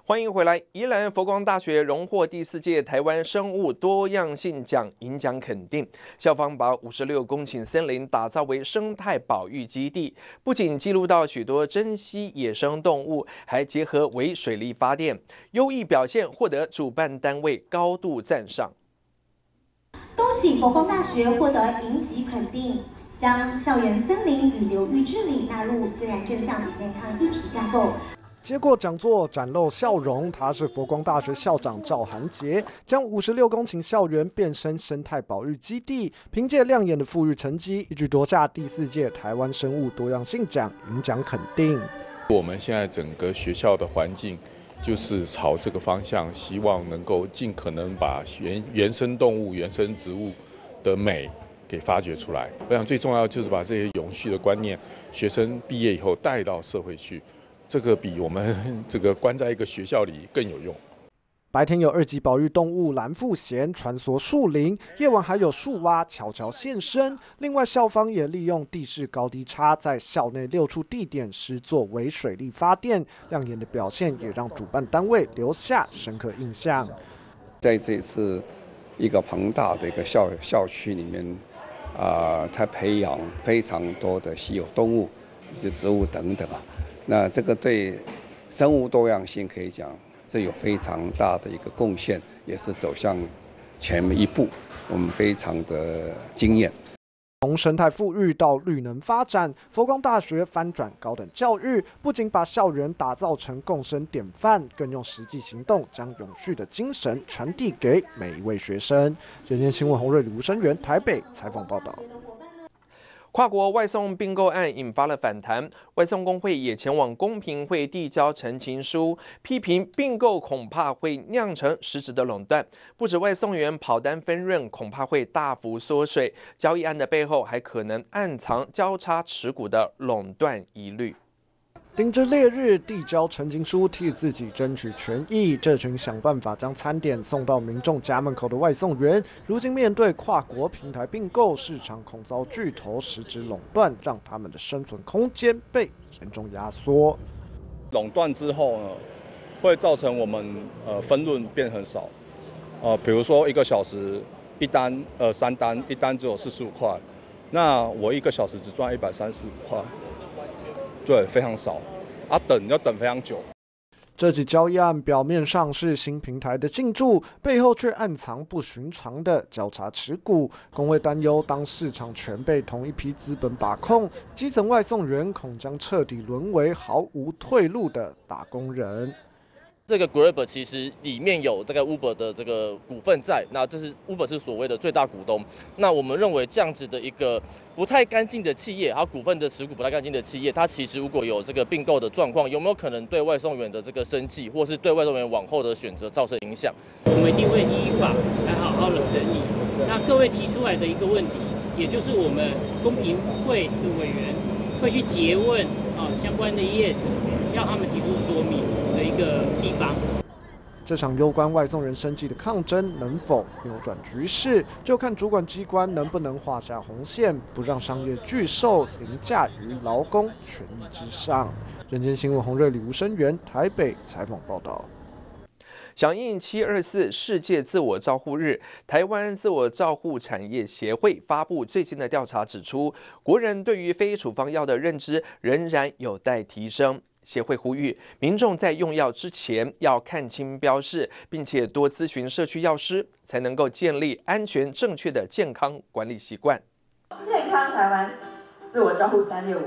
欢迎回来！宜兰佛光大学荣获第4届台湾生物多样性奖，银奖肯定。校方把56公顷森林打造为生态保育基地，不仅记录到许多珍稀野生动物，还结合为水力发电，优异表现获得主办单位高度赞赏。 恭喜佛光大学获得银级肯定，将校园森林与流域治理纳入自然正向与健康一体架构。 接过讲座，展露笑容。他是佛光大学校长赵涵杰，将56公顷校园变身生态保育基地，凭借亮眼的富裕成绩，一举夺下第4届台湾生物多样性奖，银奖肯定。 我们现在整个学校的环境就是朝这个方向，希望能够尽可能把原生动物、原生植物的美给发掘出来。我想最重要就是把这些永续的观念，学生毕业以后带到社会去。这个比我们这个关在一个学校里更有用。 白天有2级保育动物蓝腹鹇穿梭树林，夜晚还有树蛙悄悄现身。另外，校方也利用地势高低差，在校内6处地点施作为水力发电，亮眼的表现也让主办单位留下深刻印象。 在这次一个庞大的一个校区里面，它培养非常多的稀有动物以及植物等等啊。那这个对生物多样性可以讲是有非常大的一个贡献，也是走向前一步，我们非常的惊艳。 从生态富裕到绿能发展，佛光大学翻转高等教育，不仅把校园打造成共生典范，更用实际行动将永续的精神传递给每一位学生。今天新闻洪瑞、吴生源台北采访报道。 跨国外送并购案引发了反弹，外送工会也前往公平会递交陈情书，批评并购恐怕会酿成实质的垄断，不止外送员跑单分润恐怕会大幅缩水，交易案的背后还可能暗藏交叉持股的垄断疑虑。 顶着烈日递交陈情书，替自己争取权益。这群想办法将餐点送到民众家门口的外送员，如今面对跨国平台并购，市场恐遭巨头实质垄断，让他们的生存空间被严重压缩。 垄断之后呢，会造成我们分润变很少。比如说1个小时1单3单，1单只有45块，那我1个小时只赚135块。对，非常少要等非常久。 这起交易案表面上是新平台的进驻，背后却暗藏不寻常的交叉持股。工会担忧，当市场全被同一批资本把控，基层外送员恐将彻底沦为毫无退路的打工人。 这个 Grab 其实里面有这个 Uber 的这个股份在，那这是 Uber 是所谓的最大股东。那我们认为这样子的一个不太干净的企业，它股份的持股不太干净的企业，它其实如果有这个并购的状况，有没有可能对外送员的这个生计，或是对外送员往后的选择造成影响？ 我们一定会依法来好好的审议。那各位提出来的一个问题，也就是我们公平会的委员会去诘问相关的业者，要他们提出说明的一个地方。 这场攸关外送人生计的抗争能否扭转局势，就看主管机关能不能画下红线，不让商业巨兽凌驾于劳工权益之上。人间新闻洪瑞、吴生源台北采访报道。 响应724世界自我照护日，台湾自我照护产业协会发布最近的调查指出，国人对于非处方药的认知仍然有待提升。协会呼吁民众在用药之前要看清标示，并且多咨询社区药师，才能够建立安全正确的健康管理习惯。 健康台湾自我照护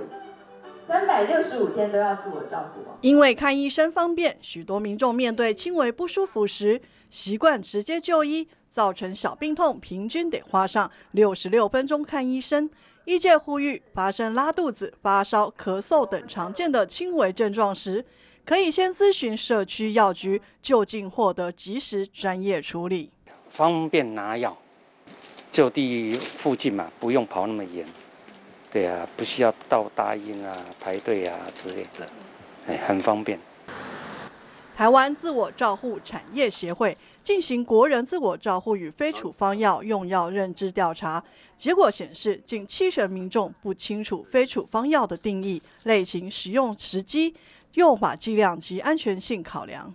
365，365天都要自我照顾。 因为看医生方便，许多民众面对轻微不舒服时，习惯直接就医，造成小病痛平均得花上66分钟看医生。医界呼吁，发生拉肚子、发烧、咳嗽等常见的轻微症状时，可以先咨询社区药局，就近获得及时专业处理， 方便拿药，就地附近嘛，不用跑那么远。对啊，不需要到大医啊、排队啊之类的，很方便。 台湾自我照护产业协会进行国人自我照护与非处方药用药认知调查，结果显示，近70%民众不清楚非处方药的定义、类型、使用时机、用法剂量及安全性考量。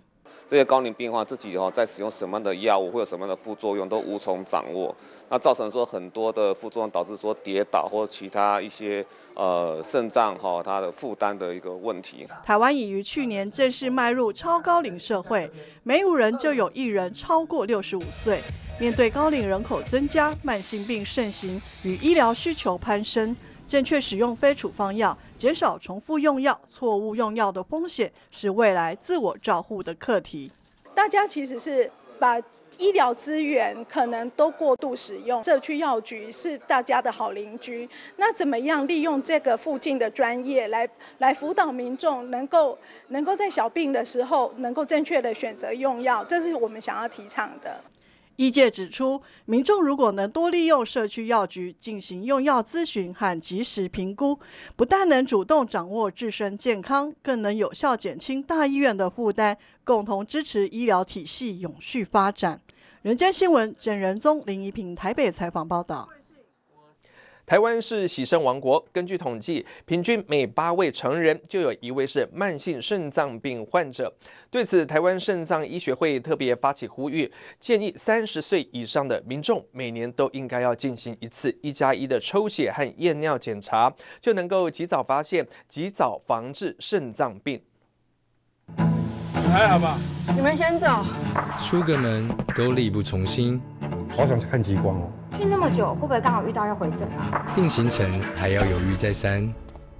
这些高龄病患自己在使用什么样的药物，会有什么样的副作用，都无从掌握。那造成说很多的副作用，导致说跌倒或其他一些肾脏它的负担的一个问题。 台湾已于去年正式迈入超高龄社会，每5人就有1人超过65岁。面对高龄人口增加、慢性病盛行与医疗需求攀升，正确使用非处方药，减少重复用药、错误用药的风险，是未来自我照护的课题。 大家其实是把医疗资源可能都过度使用，社区药局是大家的好邻居。那怎么样利用这个附近的专业来辅导民众，能够在小病的时候能够正确的选择用药，这是我们想要提倡的。 医界指出，民众如果能多利用社区药局进行用药咨询和及时评估，不但能主动掌握自身健康，更能有效减轻大医院的负担，共同支持医疗体系永续发展。人间新闻郑仁宗、林怡平台北采访报道。 台湾是洗肾王国，根据统计，平均每8位成人就有1位是慢性肾脏病患者。对此，台湾肾脏医学会特别发起呼吁，建议30岁以上的民众每年都应该要进行1次1+1的抽血和验尿检查，就能够及早发现、及早防治肾脏病。 还好吧？ 你们先走。 出个门都力不从心。 好想去看极光哦！ 去那么久，会不会刚好遇到要回诊啊？ 定行程还要犹豫再三。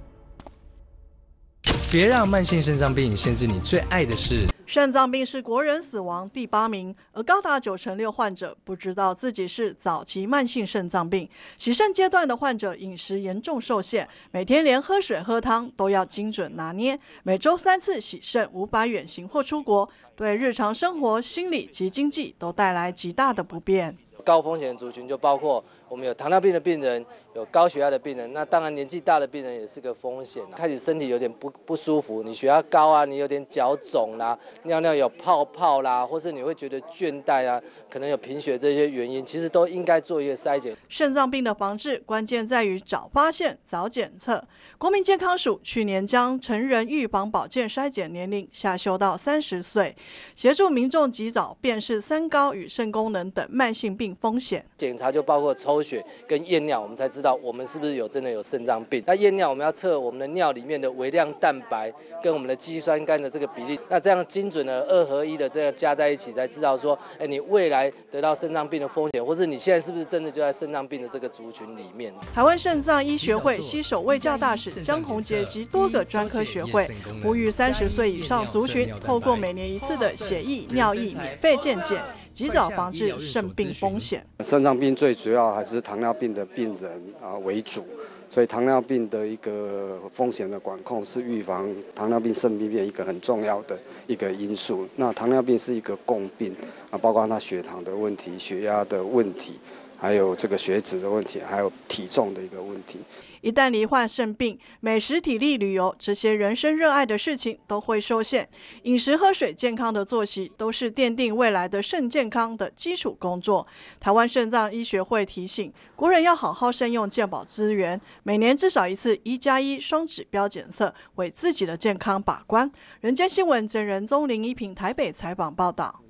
别让慢性肾脏病限制你最爱的事。 肾脏病是国人死亡第8名，而高达96%患者不知道自己是早期慢性肾脏病。洗肾阶段的患者饮食严重受限，每天连喝水喝汤都要精准拿捏，每周3次洗肾无法远行或出国，对日常生活、心理及经济都带来极大的不便。 高风险族群就包括我们有糖尿病的病人，有高血压的病人，那当然年纪大的病人也是个风险。开始身体有点不舒服，你血压高啊，你有点脚肿啦，尿尿有泡泡啦，或是你会觉得倦怠啊，可能有贫血这些原因，其实都应该做一个筛检。 肾脏病的防治关键在于早发现、早检测。国民健康署去年将成人预防保健筛检年龄下修到30岁，协助民众及早辨识三高与肾功能等慢性病风险。 检查就包括抽血跟验尿，我们才知道我们是不是真的有肾脏病。那验尿我们要测我们的尿里面的微量蛋白跟我们的肌酸酐的这个比例，那这样精准的2合1的这个加在一起，才知道说，你未来得到肾脏病的风险，或是你现在是不是真的就在肾脏病的这个族群里面。 台湾肾脏医学会携手卫教大使江宏杰及多个专科学会，呼吁30岁以上族群透过每年1次的血液、尿液免费健检，及早防治肾病风险。 肾脏病最主要还是糖尿病的病人为主，所以糖尿病的一个风险的管控是预防糖尿病肾病变一个很重要的一个因素。那糖尿病是一个共病包括它血糖的问题、血压的问题，还有这个血脂的问题，还有体重的一个问题。 一旦罹患肾病，美食、体力、旅游这些人生热爱的事情都会受限。饮食、喝水、健康的作息都是奠定未来的肾健康的基础工作。台湾肾脏医学会提醒国人要好好善用健保资源，每年至少1次1+1双指标检测，为自己的健康把关。人间新闻郑仁宗、林怡平台北采访报道。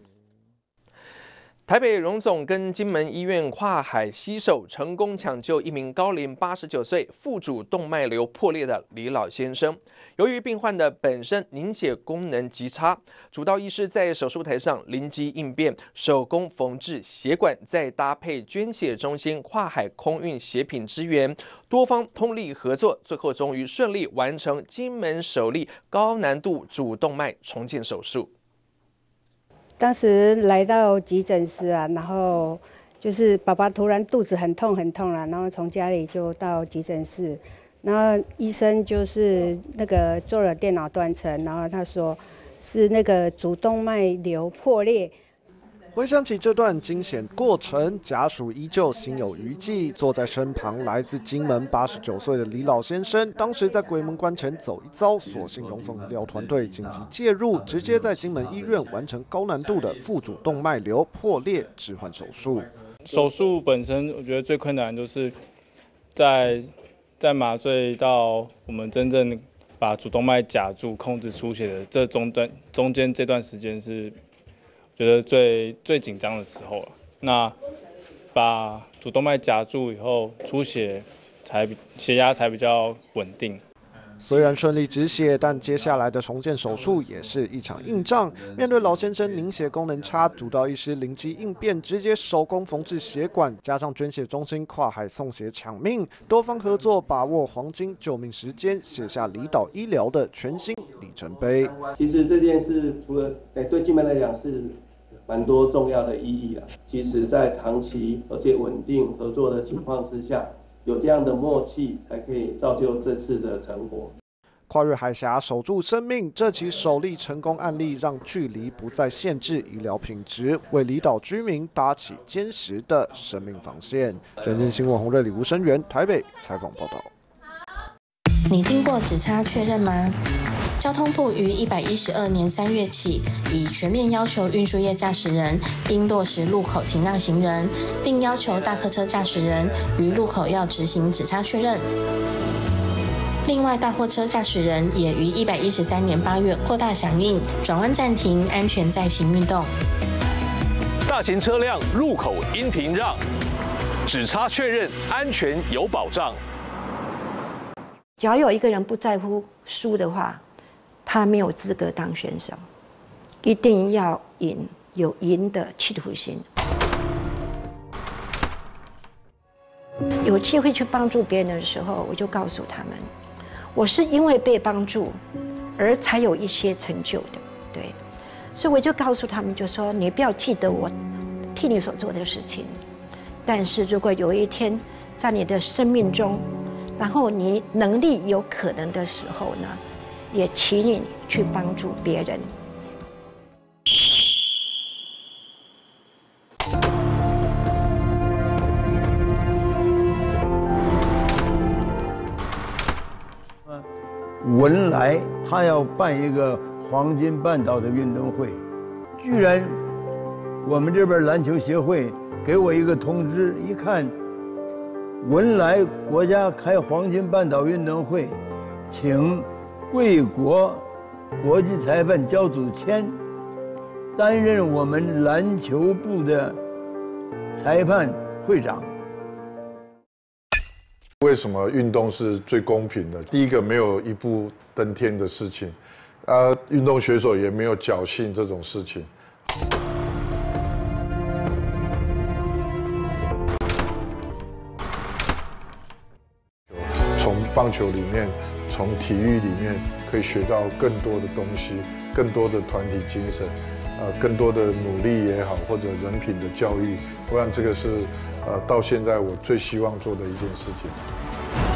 台北荣总跟金门医院跨海携手，成功抢救一名高龄89岁、腹主动脉瘤破裂的李老先生。由于病患的本身凝血功能极差，主刀医师在手术台上灵机应变，手工缝制血管，再搭配捐血中心跨海空运血品支援，多方通力合作，最后终于顺利完成金门首例高难度主动脉重建手术。 当时来到急诊室啊，然后就是爸爸突然肚子很痛了，然后从家里就到急诊室，然后医生就是那个做了电脑断层，然后他说是那个主动脉瘤破裂。 回想起这段惊险过程，家属依旧心有余悸。坐在身旁来自金门89岁的李老先生，当时在鬼门关前走一遭，所幸荣总医疗团队紧急介入，直接在金门医院完成高难度的腹主动脉瘤破裂置换手术。 手术本身，我觉得最困难就是在麻醉到我们真正把主动脉夹住，控制出血的这中间这段时间是觉得最紧张的时候了。那把主动脉夹住以后，出血血压才比较稳定。 虽然顺利止血，但接下来的重建手术也是一场硬仗。面对老先生凝血功能差，主刀医师灵机应变，直接手工缝制血管，加上捐血中心跨海送血抢命，多方合作，把握黄金救命时间，写下离岛医疗的全新里程碑。 其实这件事除了对金门来讲是蛮多重要的意义啦。其实，在长期而且稳定合作的情况之下，有这样的默契，才可以造就这次的成果。 跨越海峡守住生命，这起首例成功案例让距离不再限制医疗品质，为离岛居民搭起坚实的生命防线。人间新闻洪瑞里、吴声源台北采访报道。 你听过只差确认吗？交通部于112年3月起，已全面要求运输业驾驶人应落实路口停让行人，并要求大客车驾驶人于路口要执行只差确认。另外，大货车驾驶人也于113年8月扩大响应，转弯暂停、安全再行运动。 大型车辆路口应停让，只差确认，安全有保障。 只要有一个人不在乎输的话，他没有资格当选手。一定要赢，有赢的企图心。有机会去帮助别人的时候，我就告诉他们，我是因为被帮助而才有一些成就的，对。所以我就告诉他们，就说你不要记得我替你所做的事情，但是如果有一天在你的生命中，然后你能力有可能的时候呢，也请你去帮助别人。 文莱他要办一个黄金半岛的运动会，居然我们这边篮球协会给我一个通知，一看文莱国家开黄金半岛运动会，请贵国国际裁判焦祖谦担任我们篮球部的裁判会长。 为什么运动是最公平的？第一个，没有一步登天的事情，运动选手也没有侥幸这种事情。从棒球里面，从体育里面，可以学到更多的东西，更多的团体精神，更多的努力也好，或者人品的教育。我想这个是到现在我最希望做的一件事情。